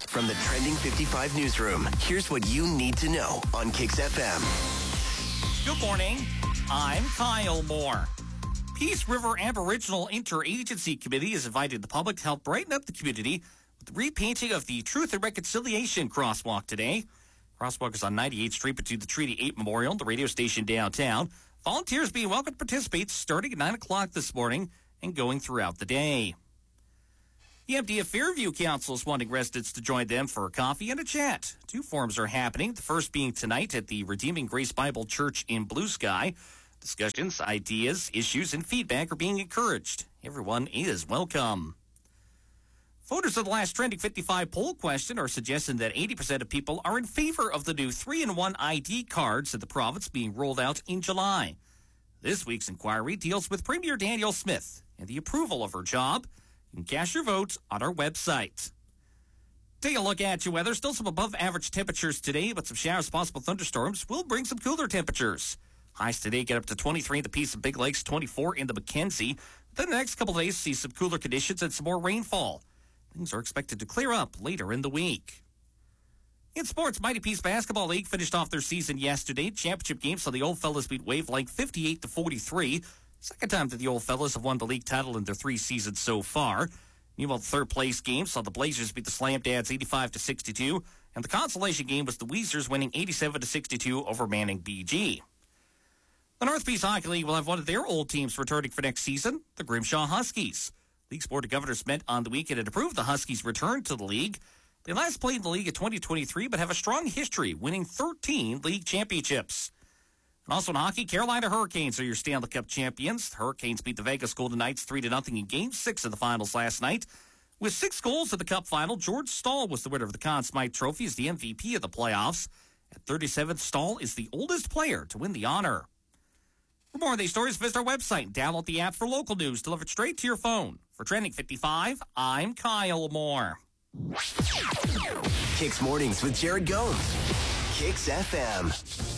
From the Trending 55 newsroom, here's what you need to know on Kix FM. Good morning. I'm Kyle Moore. Peace River Aboriginal Interagency Committee has invited the public to help brighten up the community with the repainting of the Truth and Reconciliation crosswalk today. Crosswalk is on 98th Street between the Treaty 8 Memorial and the radio station downtown. Volunteers being welcome to participate starting at 9 o'clock this morning and going throughout the day. The MDF Fairview Council is wanting residents to join them for a coffee and a chat. 2 forums are happening, the first being tonight at the Redeeming Grace Bible Church in Blue Sky. Discussions, ideas, issues, and feedback are being encouraged. Everyone is welcome. Voters of the last Trending 55 poll question are suggesting that 80% of people are in favor of the new 3-in-1 ID cards in the province being rolled out in July. This week's inquiry deals with Premier Danielle Smith and the approval of her job. You can cast your vote on our website. Take a look at your weather. Still some above average temperatures today, but some showers, possible thunderstorms will bring some cooler temperatures. Highs today get up to 23 in the Peace and Big Lakes, 24 in the Mackenzie. Then the next couple of days see some cooler conditions and some more rainfall. Things are expected to clear up later in the week. In sports, Mighty Peace Basketball League finished off their season yesterday. Championship game saw the Old Fellas beat Wavelength 58-43. Second time that the Old Fellas have won the league title in their 3 seasons so far. Meanwhile, the third place game saw the Blazers beat the Slam Dads 85-62. And the consolation game was the Weezers winning 87-62 over Manning BG. The North Peace Hockey League will have one of their old teams returning for next season, the Grimshaw Huskies. League's Board of Governors met on the weekend and approved the Huskies' return to the league. They last played in the league in 2023, but have a strong history, winning 13 league championships. And also in hockey, Carolina Hurricanes are your Stanley Cup champions. The Hurricanes beat the Vegas Golden Knights 3-0 in Game 6 of the finals last night. With 6 goals in the Cup final, George Stahl was the winner of the Conn Smythe Trophy as the MVP of the playoffs. At 37, Stahl is the oldest player to win the honor. For more on these stories, visit our website and download the app for local news delivered straight to your phone. For Trending 55, I'm Kyle Moore. Kix Mornings with Jared Gomes. Kix FM.